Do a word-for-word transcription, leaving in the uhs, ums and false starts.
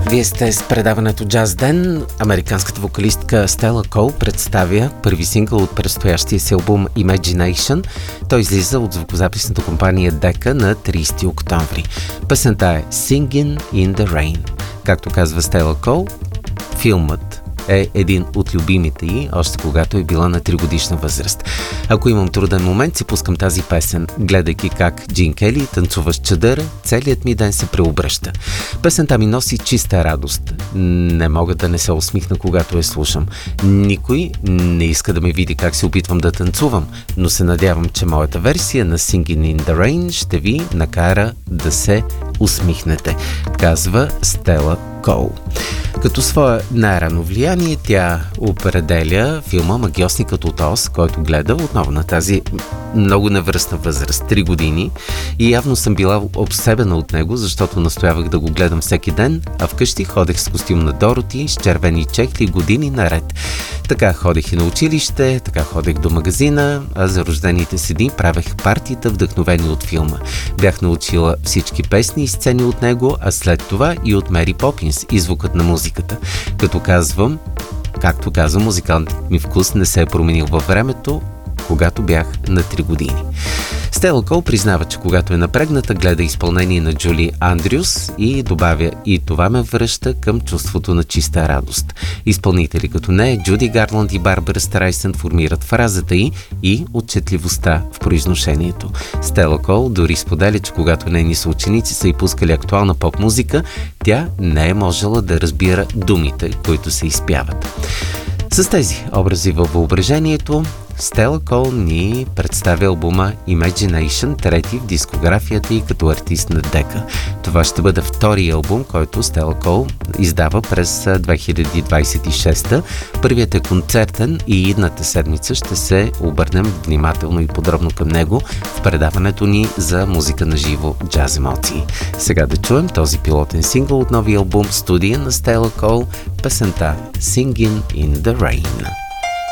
Вие сте с предаването Джаз Ден. Американската вокалистка Стела Кол представя първи сингъл от предстоящия си албум Imagination. Той излиза от звукозаписната компания Дека на трийсети октомври. Песента е Singin' in the Rain. Както казва Стела Кол, филмът е един от любимите й, още когато е била на тригодишна възраст. Ако имам труден момент, си пускам тази песен, гледайки как Джин Кели танцува с чадъра, целият ми ден се преобръща. Песента ми носи чиста радост. Не мога да не се усмихна, когато я слушам. Никой не иска да ме види как се опитвам да танцувам, но се надявам, че моята версия на Singin' in the Rain ще ви накара да се усмихнете, казва Стела Кол. Като свое най-рано влияние тя определя филма Магиосникът от Оз, който гледа отново на тази много невръстна възраст, три години, и явно съм била обсебена от него, защото настоявах да го гледам всеки ден, а вкъщи ходех с костюм на Дороти, с червени чехли години наред. Така ходех и на училище, така ходех до магазина, а за рождените си дни правех партита, вдъхновени от филма. Бях научила всички песни и сцени от него, а след това и от Мери Попинс и звукът на музиката. Като казвам, както казвам, музикалният ми вкус не се е променил във времето, когато бях на три години. Стела Кол признава, че когато е напрегната, гледа изпълнение на Джули Андрюс и добавя: и това ме връща към чувството на чиста радост. Изпълнители като нея, Джуди Гарланд и Барбара Страйсън формират фразата й и отчетливостта в произношението. Стела Кол дори споделя, че когато нейни съученици са й пускали актуална поп-музика, тя не е можела да разбира думите, които се изпяват. С тези образи във въображението, Стела Кол ни представя албума Imagination, трети в дискографията й като артист на Дека. Това ще бъде втори албум, който Стела Кол издава през две хиляди двадесет и шеста. Първият е концертен и идната седмица ще се обърнем внимателно и подробно към него в предаването ни за музика на живо, джаз емоции. Сега да чуем този пилотен сингъл от новия албум Студия на Стела Кол, песента Singin' in the Rain.